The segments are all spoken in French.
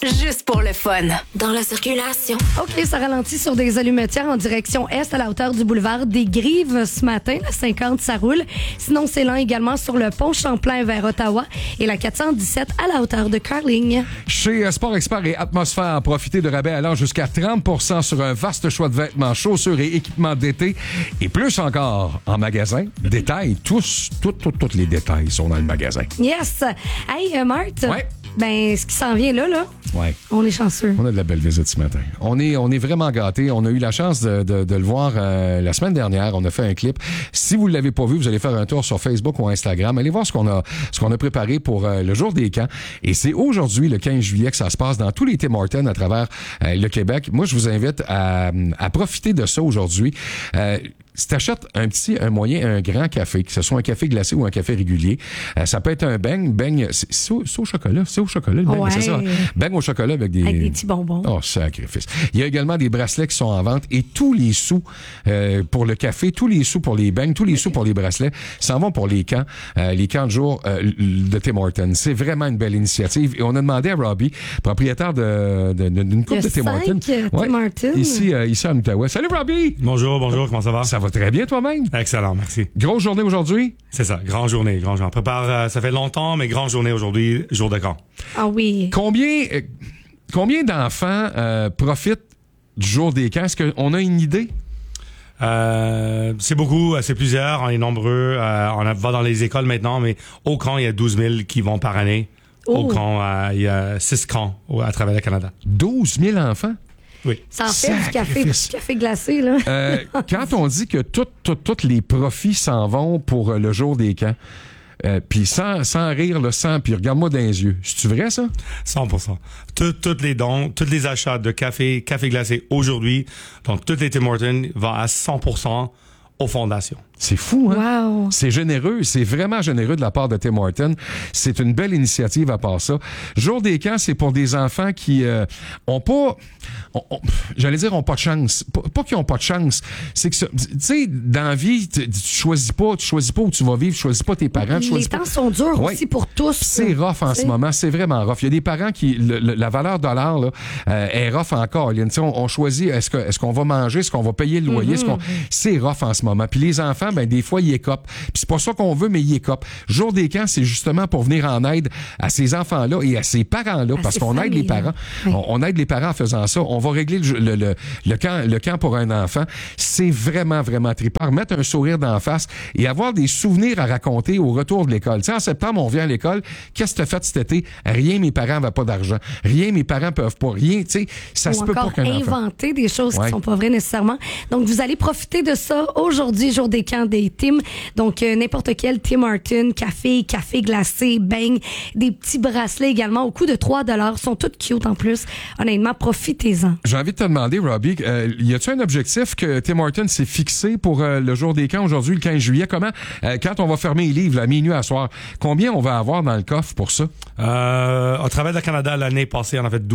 juste pour le fun. Dans la circulation. OK, ça ralentit sur des allumetières en direction est à la hauteur du boulevard des Grives ce matin. La 50, ça roule. Sinon, c'est lent également sur le pont Champlain vers Ottawa et la 417 à la hauteur de Carling. Chez Sport Expert et Atmosphère, profitez de rabais allant jusqu'à 30% sur un vaste choix de vêtements, chaussures et équipements d'été. Et plus encore en magasin. Détails, tous les détails sont dans le magasin. Yes! Hey, Marthe. Ouais. Ben, ce qui s'en vient là, Ouais. on est chanceux. On a de la belle visite ce matin. On est vraiment gâtés. On a eu la chance de le voir la semaine dernière. On a fait un clip. Si vous ne l'avez pas vu, vous allez faire un tour sur Facebook ou Instagram. Allez voir ce qu'on a préparé pour le jour des camps. Et c'est aujourd'hui, le 15 juillet, que ça se passe dans tous les Tim Hortons à travers le Québec. Moi, je vous invite à profiter de ça aujourd'hui. Si t'achètes un moyen, un grand café, que ce soit un café glacé ou un café régulier, ça peut être un beigne, c'est au chocolat, le beigne, Ouais. c'est ça. Beigne au chocolat avec des petits bonbons. Oh, sacrifice. Il y a également des bracelets qui sont en vente et tous les sous pour le café, tous les sous pour les beignes, tous les sous pour les bracelets s'en vont pour les camps de jour de Tim Hortons. C'est vraiment une belle initiative et on a demandé à Robbie, propriétaire d'une coupe de Tim Hortons. Tim Hortons. Ici en Outaouais. Salut Robbie! Bonjour, comment ça va? Ça va très bien toi-même? Excellent, merci. Grosse journée aujourd'hui? C'est ça, grande journée. On prépare, ça fait longtemps, mais grande journée aujourd'hui, jour de camp. Ah oui. Combien d'enfants profitent du jour des camps? Est-ce qu'on a une idée? C'est beaucoup, c'est plusieurs, on est nombreux. On va dans les écoles maintenant, mais au camp, il y a 12 000 qui vont par année. Oh. Au camp, il y a 6 camps à travers le Canada. 12 000 enfants? Oui. Ça en fait du café glacé, là. Quand on dit que tous les profits s'en vont pour le jour des camps, puis sans rire, puis regarde-moi dans les yeux. C'est-tu vrai, ça? 100%. Tous les dons, tous les achats de café glacé aujourd'hui, donc tous les Tim Hortons vont à 100% aux fondations. C'est fou, hein? Wow. C'est généreux. C'est vraiment généreux de la part de Tim Hortons. C'est une belle initiative à part ça. Jour des camps, c'est pour des enfants qui ont pas... ont pas de chance. Pas qu'ils ont pas de chance. C'est que, tu sais, dans la vie, tu choisis pas où tu vas vivre, tu choisis pas tes parents. Les temps sont durs aussi pour tous. C'est rough en ce moment. C'est vraiment rough. Il y a des parents qui... la valeur dollar, là, est rough encore. On choisit, est-ce qu'on va manger, est-ce qu'on va payer le loyer, c'est rough en ce moment. Puis les enfants, ben des fois, ils écopent. Puis c'est pas ça qu'on veut, mais ils écopent. Jour des camps, c'est justement pour venir en aide à ces enfants-là et à ces parents-là, parce qu'on aide les parents. Oui. On aide les parents en faisant ça. On va régler le camp pour un enfant. C'est vraiment, vraiment trippant. Mettre un sourire d'en face et avoir des souvenirs à raconter au retour de l'école. Tu sais, en septembre, on vient à l'école. Qu'est-ce que t'as fait cet été? Rien, mes parents n'avaient pas d'argent. Rien, mes parents peuvent pas. Rien, tu sais, ça se peut pas qu'un enfant. Inventer des choses qui sont pas vraies nécessairement. Donc, vous allez profiter de ça aujourd'hui, jour des camps des Tim. Donc, n'importe quel Tim Hortons, café glacé, beigne, des petits bracelets également au coût de 3$. Sont toutes cute en plus. Honnêtement, profitez-en. J'ai envie de te demander, Robbie, y a-tu un objectif que Tim Hortons s'est fixé pour le jour des camps aujourd'hui, le 15 juillet? Comment, quand on va fermer les livres, à minuit à soir, combien on va avoir dans le coffre pour ça? Au travers du Canada, l'année passée, on a fait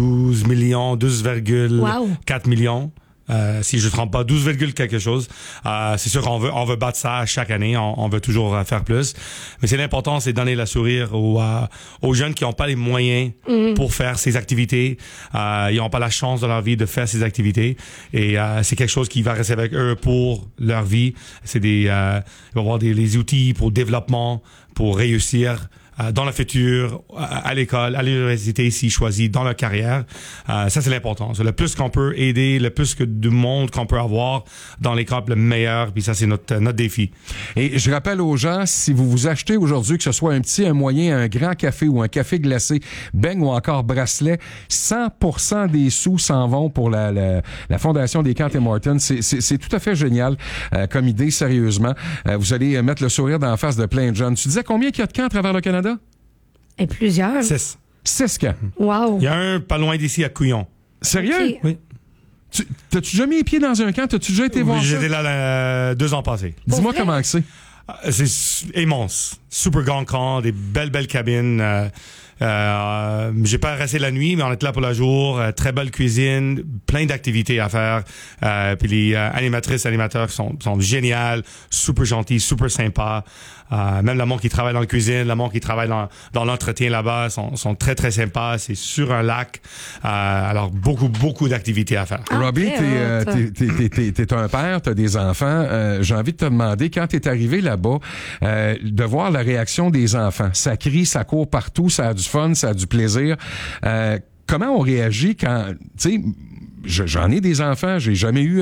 12,4 millions. Si je ne trompe pas, 12, quelque chose. C'est sûr qu'on veut battre ça chaque année. On veut toujours faire plus. Mais c'est l'important, c'est de donner le sourire aux jeunes qui n'ont pas les moyens pour faire ces activités. Ils n'ont pas la chance dans leur vie de faire ces activités. Et c'est quelque chose qui va rester avec eux pour leur vie. Ils vont avoir les outils pour développement, pour réussir dans le futur, à l'école, à l'université, s'ils choisissent dans leur carrière. Ça, c'est l'important. C'est le plus qu'on peut aider, le plus que du monde qu'on peut avoir dans les camps, le meilleur. Puis ça, c'est notre défi. Et je rappelle aux gens, si vous vous achetez aujourd'hui, que ce soit un petit, un moyen, un grand café ou un café glacé, beigne ou encore bracelet, 100% des sous s'en vont pour la fondation des camps Tim Hortons. C'est tout à fait génial comme idée, sérieusement. Vous allez mettre le sourire dans la face de plein de jeunes. Tu disais combien qu'il y a de camps à travers le Canada? Et plusieurs. 6 camps. Wow. Il y a un pas loin d'ici à Couillon. Sérieux? Okay. Oui. T'as-tu déjà mis les pieds dans un camp? T'as-tu déjà été voir ça? J'étais là 2 ans passés. Dis-moi comment c'est. C'est immense. Super grand camp, des belles cabines. J'ai pas resté la nuit, mais on était là pour le jour. Très belle cuisine, plein d'activités à faire. Puis les animateurs sont géniales, super gentils, super sympas. Même le monde qui travaille dans la cuisine, le monde qui travaille dans l'entretien là-bas sont très, très sympas. C'est sur un lac. Alors, beaucoup d'activités à faire. Robbie, t'es un père, t'as des enfants. J'ai envie de te demander, quand t'es arrivé là-bas, de voir la réaction des enfants. Ça crie, ça court partout, ça a du fun, ça a du plaisir. Comment on réagit quand, tu sais, j'en ai des enfants, j'ai jamais eu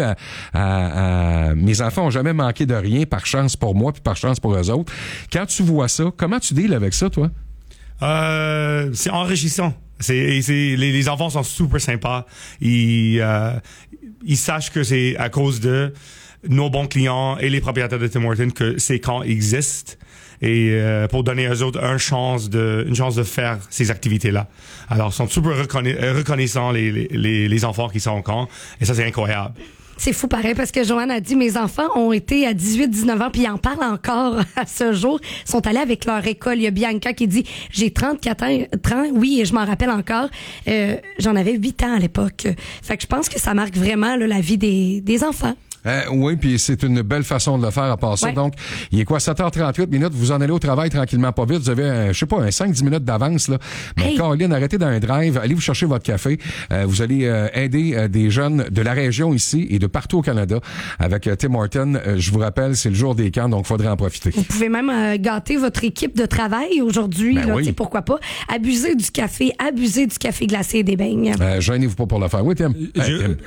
mes enfants ont jamais manqué de rien, par chance pour moi puis par chance pour eux autres. Quand tu vois ça, comment tu deals avec ça, toi? C'est enrichissant. Les enfants sont super sympas. Ils sachent que c'est à cause de nos bons clients et les propriétaires de Tim Hortons que ces camps existent. Et pour donner aux autres une chance de faire ces activités-là. Alors, ils sont super reconnaissants, les enfants qui sont au camp. Et ça, c'est incroyable. C'est fou pareil parce que Joanne a dit mes enfants ont été à 18-19 ans puis ils en parlent encore à ce jour. Ils sont allés avec leur école. Il y a Bianca qui dit j'ai 34 ans, oui, et je m'en rappelle encore. J'en avais 8 ans à l'époque. Fait que je pense que ça marque vraiment là, la vie des enfants. Oui, puis c'est une belle façon de le faire à part ça. Ouais. Donc, il est quoi, 7h38 minutes, vous en allez au travail tranquillement, pas vite. Vous avez, je sais pas, un 5-10 minutes d'avance, là. Mais Hey. Caroline, arrêtez dans un drive, allez vous chercher votre café. Vous allez aider des jeunes de la région ici et de partout au Canada avec Tim Hortons. Je vous rappelle, c'est le jour des camps, donc il faudrait en profiter. Vous pouvez même gâter votre équipe de travail aujourd'hui. Ben Là, oui. tu sais, pourquoi pas. Abuser du café glacé et des beignes. Gênez-vous pas pour le faire. Oui, Tim. Tim.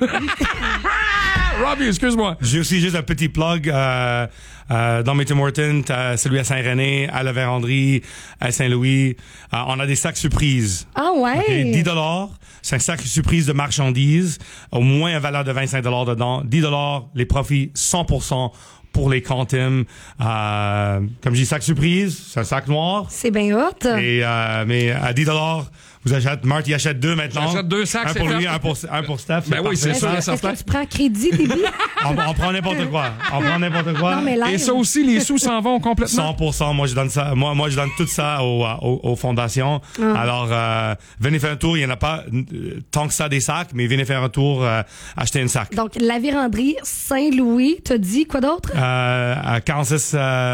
Robbie, excuse-moi. J'ai aussi juste un petit plug dans mes Tim Hortons, celui à Saint-René, à la Vérandrie, à Saint-Louis. On a des sacs surprises. Ah ouais? Okay, $10, c'est un sac surprise de marchandises, au moins à valeur de $25 dedans. $10, les profits 100% pour les Tim. Comme je dis, sac surprise, c'est un sac noir. C'est bien hot. Et mais à $10, vous achetez, Marty achète 2 maintenant. J'achète 2 sacs, un c'est pour fait. lui, un pour Steph. Ben oui, c'est parfait. sûr. Est-ce certain. que tu prends crédit, Déby? On prend n'importe quoi. Non, mais là, Et ça aussi, les sous s'en vont complètement. 100%, moi je donne ça, moi je donne tout ça aux fondations. Alors venez faire un tour, il y en a pas tant que ça des sacs, mais venez faire un tour, acheter un sac. Donc, la Vérandrie, Saint-Louis, t'as dit quoi d'autre? À 46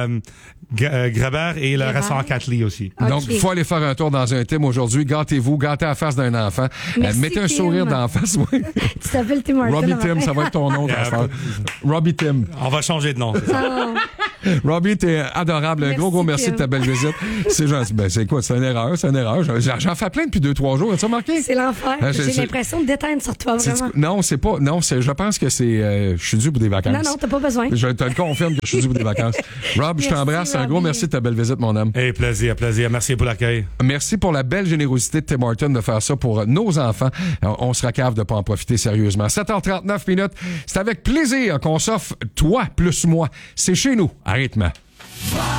Grébert et le Grébert. restaurant Catley aussi. Ok. Donc, il faut aller faire un tour dans un Tim aujourd'hui. Gâtez-vous, gâtez la face d'un enfant. Merci, Mettez un Tim. sourire dans la face. Oui. Tu t'appelles Tim Hortons. Robbie en Tim, fait. ça va être ton nom. Robbie Tim. On va changer de nom. C'est ça. Ah. Robbie, t'es adorable. Un Merci, gros merci Tim. de ta belle visite. C'est gentil. Ben, c'est quoi? C'est une erreur. J'en fais plein depuis 2-3 jours. As-tu remarqué? C'est l'enfer. J'ai l'impression de déteindre sur toi, vraiment. Non, c'est pas. Non, je pense que c'est. Je suis dû pour des vacances. Non, t'as pas besoin. Je te le confirme que je suis dû pour des vacances. Rob, je Merci, t'embrasse. Un gros Robbie. merci de ta belle visite, mon homme. Hey, plaisir. Merci pour l'accueil. Merci pour la belle générosité de Tim Hortons de faire ça pour nos enfants. On sera cave de pas en profiter sérieusement. 7h39 minutes. C'est avec plaisir qu'on s'offre toi plus moi. C'est chez nous. Arrête-moi.